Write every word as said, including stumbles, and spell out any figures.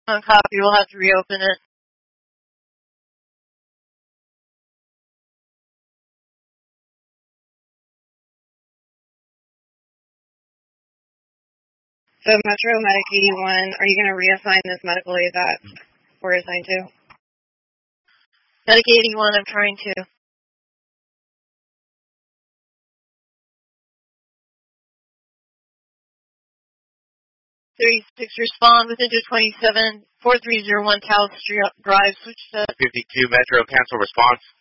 On copy, we'll have to reopen it. So Metro Medic eighty-one, are you going to reassign this medical aid that we're assigned to? Medic eighty-one, I'm trying to. thirty-six, respond within two twenty-seven, four three zero one Taos Drive, switch to fifty-two Metro, cancel response.